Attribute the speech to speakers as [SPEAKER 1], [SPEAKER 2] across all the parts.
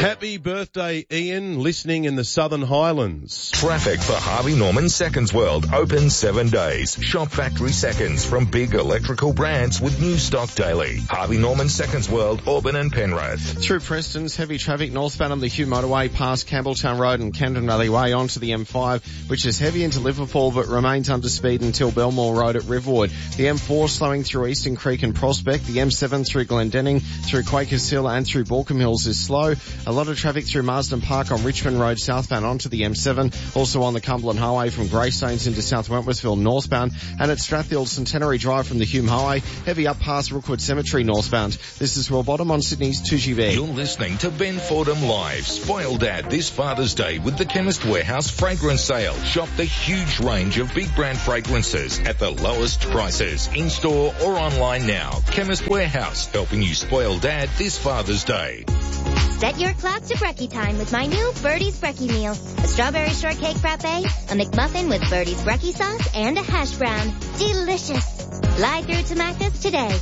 [SPEAKER 1] Happy birthday, Ian, listening in the Southern Highlands.
[SPEAKER 2] Traffic for Harvey Norman Seconds World, open 7 days. Shop factory seconds from big electrical brands with new stock daily. Harvey Norman Seconds World, Auburn and Penrith.
[SPEAKER 3] Through Preston's, heavy traffic northbound on the Hugh Motorway past Campbelltown Road and Camden Valley Way onto the M5, which is heavy into Liverpool but remains under speed until Belmore Road at Riverwood. The M4 slowing through Eastern Creek and Prospect. The M7 through Glendenning, through Quakers Hill and through Balcombe Hills is slow. A lot of traffic through Marsden Park on Richmond Road southbound onto the M7. Also on the Cumberland Highway from Greystones into South Wentworthville northbound. And at Strathfield Centenary Drive from the Hume Highway, heavy up past Rookwood Cemetery northbound. This is Royal Bottom on Sydney's 2GB.
[SPEAKER 2] You're listening to Ben Fordham Live. Spoil Dad this Father's Day with the Chemist Warehouse fragrance sale. Shop the huge range of big brand fragrances at the lowest prices. In-store or online now. Chemist Warehouse, helping you spoil Dad this Father's Day.
[SPEAKER 4] Set your clock to brekkie time with my new Birdie's Brekkie meal. A strawberry shortcake frappe, a McMuffin with Birdie's Brekkie sauce, and a hash brown. Delicious. Fly through to Macca's today.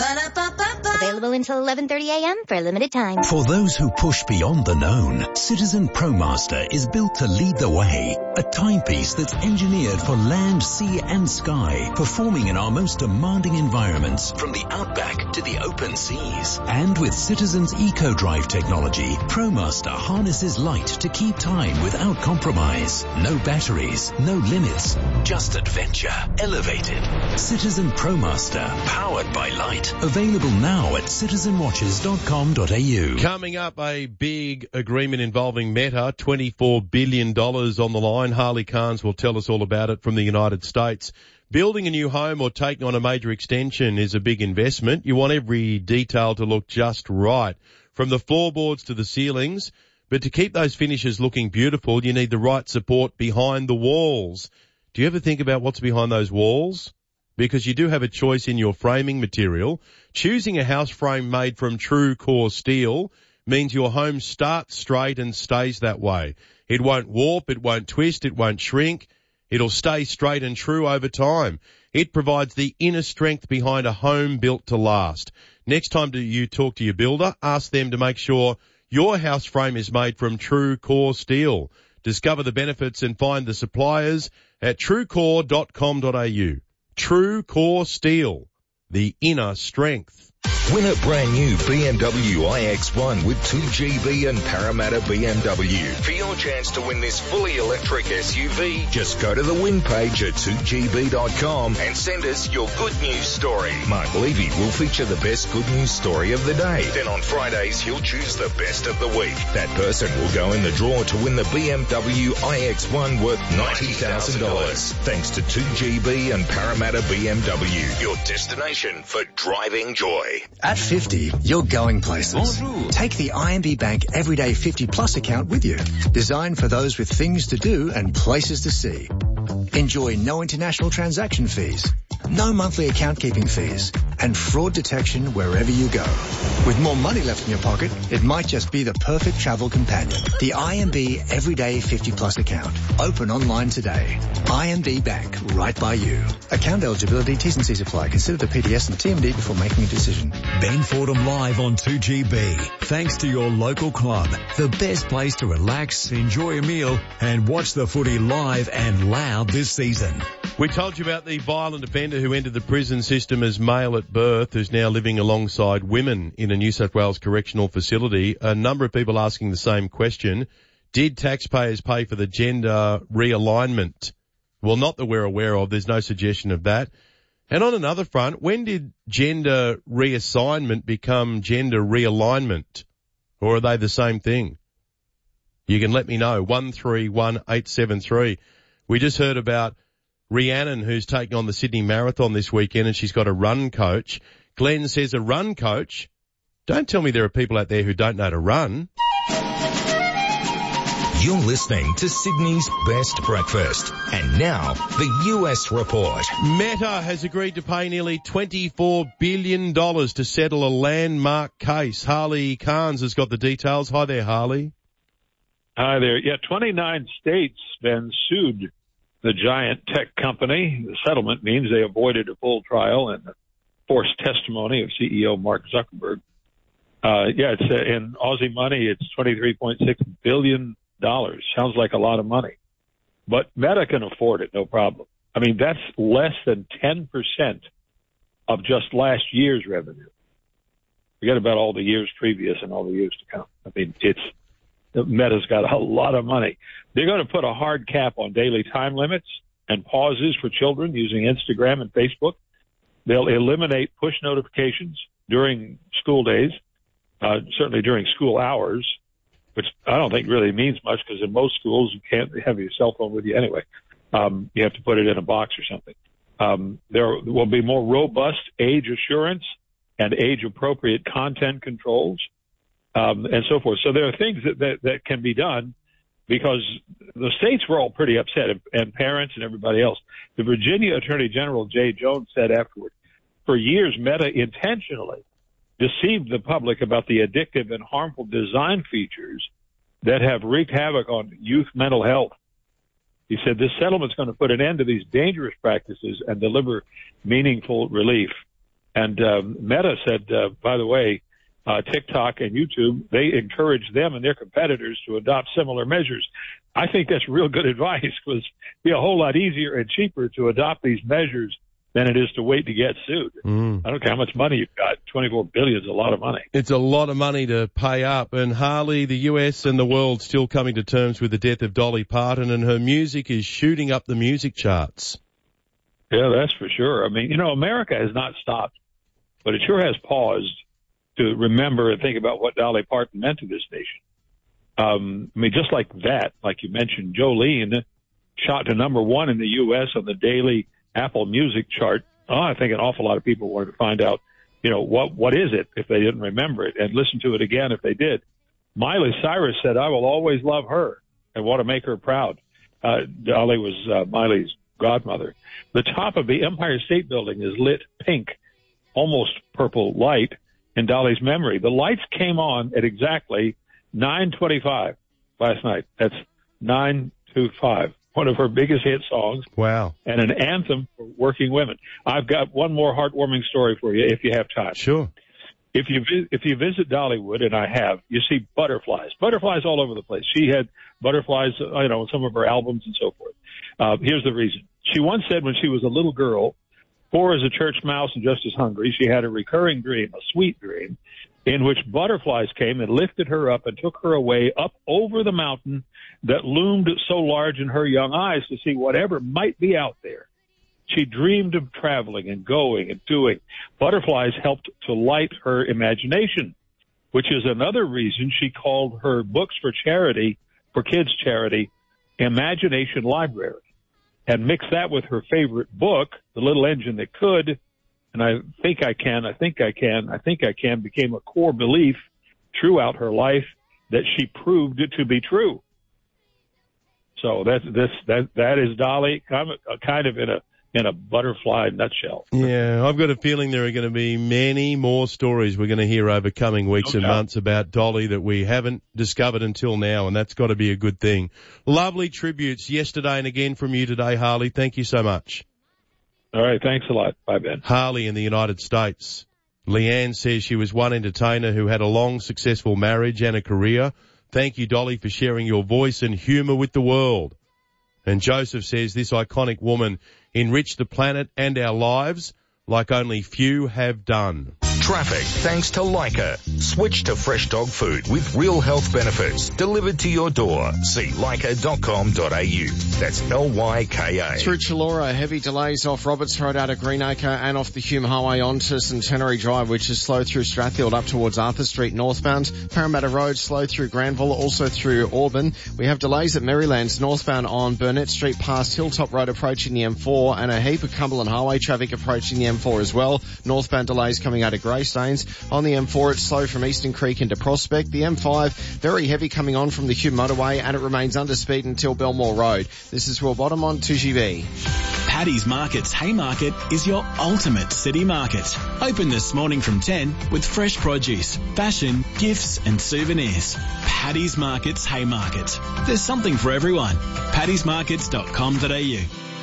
[SPEAKER 4] Available until 11:30 a.m. for a limited time.
[SPEAKER 5] For those who push beyond the known, Citizen ProMaster is built to lead the way. A timepiece that's engineered for land, sea and sky, performing in our most demanding environments, from the outback to the open seas. And with Citizen's EcoDrive technology, ProMaster harnesses light to keep time without compromise. No batteries, no limits, just adventure elevated. Citizen ProMaster, powered by light. Available now at citizenwatches.com.au.
[SPEAKER 1] Coming up, a big agreement involving Meta, $24 billion on the line. Harley Carnes will tell us all about it from the United States. Building a new home or taking on a major extension is a big investment. You want every detail to look just right, from the floorboards to the ceilings. But to keep those finishes looking beautiful, you need the right support behind the walls. Do you ever think about what's behind those walls? Because you do have a choice in your framing material. Choosing a house frame made from true core steel means your home starts straight and stays that way. It won't warp, it won't twist, it won't shrink. It'll stay straight and true over time. It provides the inner strength behind a home built to last. Next time you talk to your builder, ask them to make sure your house frame is made from true core steel. Discover the benefits and find the suppliers at truecore.com.au. True Core Steel, the inner strength.
[SPEAKER 2] Win a brand new BMW iX1 with 2GB and Parramatta BMW. For your chance to win this fully electric SUV, just go to the win page at 2gb.com and send us your good news story. Mark Levy will feature the best good news story of the day. Then on Fridays, he'll choose the best of the week. That person will go in the draw to win the BMW iX1 worth $90,000. Thanks to 2GB and Parramatta BMW, your destination for driving joy.
[SPEAKER 6] At 50, you're going places. Take the IMB Bank Everyday 50 Plus account with you. Designed for those with things to do and places to see. Enjoy no international transaction fees, no monthly account keeping fees, and fraud detection wherever you go. With more money left in your pocket, it might just be the perfect travel companion. The IMB Everyday 50 Plus account. Open online today. IMB Bank, right by you. Account eligibility, T's and C's apply. Consider the PDS and TMD before making a decision.
[SPEAKER 5] Ben Fordham live on 2GB. Thanks to your local club. The best place to relax, enjoy a meal, and watch the footy live and loud this season.
[SPEAKER 1] We told you about the violent offender who entered the prison system as male at birth, who's now living alongside women in a New South Wales correctional facility. A number of people asking the same question. Did taxpayers pay for the gender realignment? Well, not that we're aware of. There's no suggestion of that. And on another front, when did gender reassignment become gender realignment? Or are they the same thing? You can let me know. 131873. We just heard about Rhiannon, who's taking on the Sydney Marathon this weekend, and she's got a run coach. Glenn says a run coach? Don't tell me there are people out there who don't know how to run.
[SPEAKER 2] You're listening to Sydney's Best Breakfast. And now, the US Report.
[SPEAKER 1] Meta has agreed to pay nearly $24 billion to settle a landmark case. Harley Carnes has got the details. Hi there, Harley.
[SPEAKER 7] Hi there. Yeah, 29 states then sued the giant tech company. The settlement means they avoided a full trial and the forced testimony of CEO Mark Zuckerberg. It's in Aussie money, it's $23.6 billion. Sounds like a lot of money. But Meta can afford it, no problem. I mean, that's less than 10% of just last year's revenue. Forget about all the years previous and all the years to come. I mean, Meta's got a lot of money. They're going to put a hard cap on daily time limits and pauses for children using Instagram and Facebook. They'll eliminate push notifications during school days, certainly during school hours, which I don't think really means much because in most schools you can't have your cell phone with you anyway. You have to put it in a box or something. There will be more robust age assurance and age-appropriate content controls, and so forth. So there are things that can be done because the states were all pretty upset, and parents and everybody else. The Virginia Attorney General, Jay Jones, said afterward, for years, Meta intentionally deceived the public about the addictive and harmful design features that have wreaked havoc on youth mental health. He said this settlement's going to put an end to these dangerous practices and deliver meaningful relief. And Meta said, by the way, TikTok and YouTube, they encourage them and their competitors to adopt similar measures. I think that's real good advice because it'd be a whole lot easier and cheaper to adopt these measures than it is to wait to get sued. I don't care how much money you've got. $24 billion is a lot of money.
[SPEAKER 1] It's a lot of money to pay up. And Harley, the US and the world still coming to terms with the death of Dolly Parton, and her music is shooting up the music charts.
[SPEAKER 7] Yeah, that's for sure. I mean, America has not stopped, but it sure has paused to remember and think about what Dolly Parton meant to this nation. I mean, just like that, like you mentioned, Jolene shot to number 1 in the U.S. on the daily Apple Music chart. I think an awful lot of people wanted to find out, what is it if they didn't remember it and listen to it again if they did. Miley Cyrus said, I will always love her and want to make her proud. Dolly was Miley's godmother. The top of the Empire State Building is lit pink, almost purple light in Dolly's memory. The lights came on at exactly 9:25 last night. That's 9:25. One of her biggest hit songs.
[SPEAKER 1] Wow.
[SPEAKER 7] And an anthem for working women. I've got one more heartwarming story for you if you have time.
[SPEAKER 1] Sure.
[SPEAKER 7] If you visit Dollywood, and I have, you see butterflies all over the place. She had butterflies, in some of her albums and so forth. Here's the reason. She once said when she was a little girl, poor as a church mouse and just as hungry, she had a recurring dream, a sweet dream, in which butterflies came and lifted her up and took her away up over the mountain that loomed so large in her young eyes to see whatever might be out there. She dreamed of traveling and going and doing. Butterflies helped to light her imagination, which is another reason she called her books for kids' charity, Imagination Library. And mix that with her favorite book, The Little Engine That Could, and I think I can became a core belief throughout her life that she proved it to be true. So that is Dolly, kind of in a butterfly nutshell.
[SPEAKER 1] Yeah, I've got a feeling there are going to be many more stories we're going to hear over coming weeks and months about Dolly that we haven't discovered until now, and that's got to be a good thing. Lovely tributes yesterday and again from you today, Harley. Thank you so much.
[SPEAKER 7] All right, thanks a lot. Bye, Ben.
[SPEAKER 1] Harley in the United States. Leanne says she was one entertainer who had a long, successful marriage and a career. Thank you, Dolly, for sharing your voice and humour with the world. And Joseph says this iconic woman enriched the planet and our lives like only few have done.
[SPEAKER 2] Traffic thanks to Leica. Switch to fresh dog food with real health benefits delivered to your door. See leica.com.au. That's Lyka.
[SPEAKER 3] Through Chullora, heavy delays off Roberts Road out of Greenacre and off the Hume Highway onto Centenary Drive, which is slow through Strathfield up towards Arthur Street northbound. Parramatta Road slow through Granville, also through Auburn. We have delays at Marylands northbound on Burnett Street past Hilltop Road approaching the M4, and a heap of Cumberland Highway traffic approaching the M4 as well. Northbound delays coming out of Greystanes. On the M4, it's slow from Eastern Creek into Prospect. The M5, very heavy coming on from the Hume Motorway, and it remains under speed until Belmore Road. This is Will Bottom on 2GB.
[SPEAKER 8] Paddy's Market's Haymarket is your ultimate city market. Open this morning from 10 with fresh produce, fashion, gifts and souvenirs. Paddy's Market's Haymarket. There's something for everyone. paddysmarkets.com.au.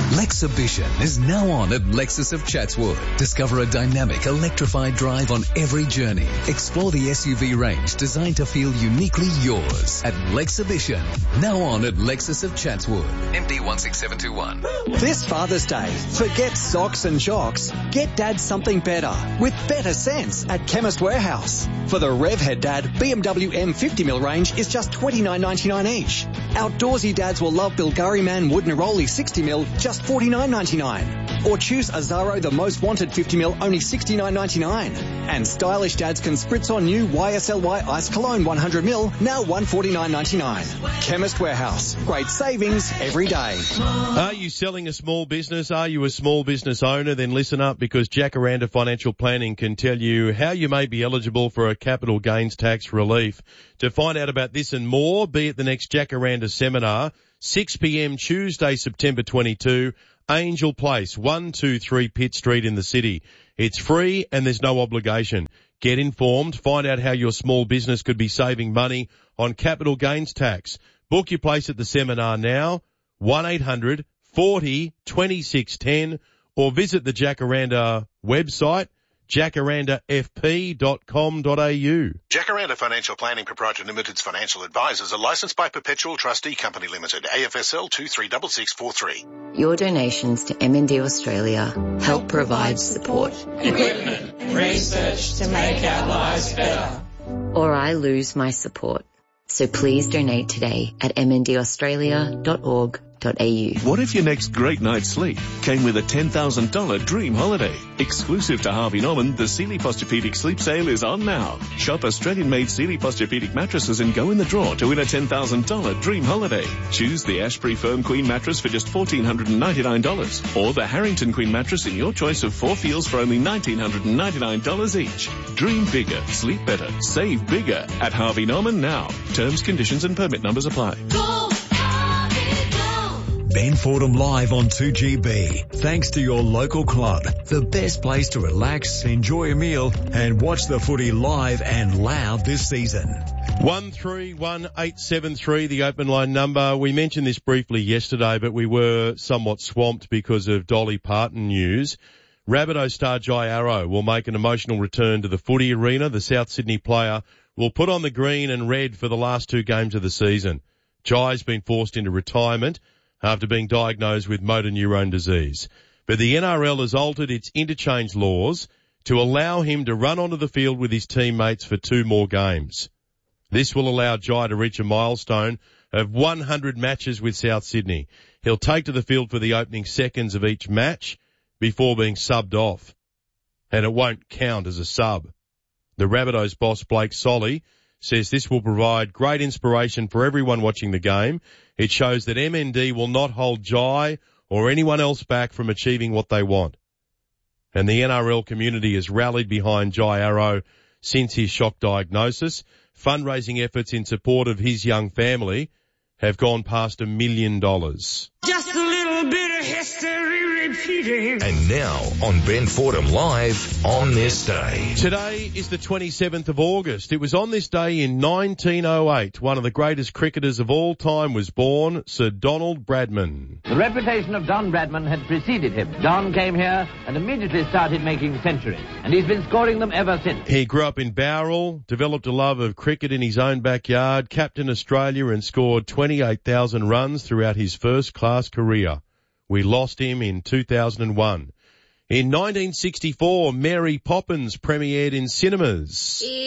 [SPEAKER 9] Lexibition is now on at Lexus of Chatswood. Discover a dynamic, electrified drive on every journey. Explore the SUV range designed to feel uniquely yours at Lexibition. Now on at Lexus of Chatswood. MD 16721.
[SPEAKER 10] This Father's Day, forget socks and jocks. Get Dad something better with better sense at Chemist Warehouse. For the Revhead Dad, BMW M50mm range is just $29.99 each. Outdoorsy dads will love Bilgari Man Wood Neroli 60mm, just $49.99. Or choose Azaro the Most Wanted 50mm, only $69.99. And stylish dads can spritz on new YSLY Ice Cologne 100ml, now $149.99. Chemist Warehouse. Great savings every day.
[SPEAKER 1] Are you selling a small business? Are you a small business owner? Then listen up, because Jacaranda Financial Planning can tell you how you may be eligible for a capital gains tax relief. To find out about this and more, be at the next Jacaranda seminar, 6 p.m. Tuesday, September 22, Angel Place, 123 Pitt Street in the city. It's free and there's no obligation. Get informed, find out how your small business could be saving money on capital gains tax. Book your place at the seminar now, 1-800 40 2610, or visit the Jacaranda website, jacarandafp.com.au.
[SPEAKER 11] Jacaranda Financial Planning Proprietary Limited's financial advisors are licensed by Perpetual Trustee Company Limited, AFSL 236643.
[SPEAKER 12] Your donations to MND Australia help provide support,
[SPEAKER 13] equipment, research to make our lives better.
[SPEAKER 12] Or I lose my support. So please donate today at mndaustralia.org.au.
[SPEAKER 14] What if your next great night's sleep came with a $10,000 dream holiday? Exclusive to Harvey Norman, the Sealy Posturepedic Sleep Sale is on now. Shop Australian-made Sealy Posturepedic mattresses and go in the draw to win a $10,000 dream holiday. Choose the Ashbury Firm Queen mattress for just $1,499, or the Harrington Queen mattress in your choice of 4 feels for only $1,999 each. Dream bigger, sleep better, save bigger at Harvey Norman now. Terms, conditions and permit numbers apply.
[SPEAKER 15] Ben Fordham live on 2GB. Thanks to your local club. The best place to relax, enjoy a meal and watch the footy live and loud this season.
[SPEAKER 1] 131873, the open line number. We mentioned this briefly yesterday, but we were somewhat swamped because of Dolly Parton news. Rabbitoh star Jai Arrow will make an emotional return to the footy arena. The South Sydney player will put on the green and red for the last 2 games of the season. Jai's been forced into retirement after being diagnosed with motor neurone disease. But the NRL has altered its interchange laws to allow him to run onto the field with his teammates for 2 more games. This will allow Jai to reach a milestone of 100 matches with South Sydney. He'll take to the field for the opening seconds of each match before being subbed off, and it won't count as a sub. The Rabbitohs boss Blake Solly says this will provide great inspiration for everyone watching the game. It shows that MND will not hold Jai or anyone else back from achieving what they want. And the NRL community has rallied behind Jai Arrow since his shock diagnosis. Fundraising efforts in support of his young family have gone past $1 million.
[SPEAKER 13] Just a little bit of history repeating.
[SPEAKER 2] And now on Ben Fordham Live on this day.
[SPEAKER 1] Today is the 27th of August. It was on this day in 1908, one of the greatest cricketers of all time was born, Sir Donald Bradman.
[SPEAKER 16] The reputation of Don Bradman had preceded him. Don came here and immediately started making centuries, and he's been scoring them ever since.
[SPEAKER 1] He grew up in Bowral, developed a love of cricket in his own backyard, captained Australia and scored 28,000 runs throughout his first-class career. We lost him in 2001. In 1964, Mary Poppins premiered in cinemas.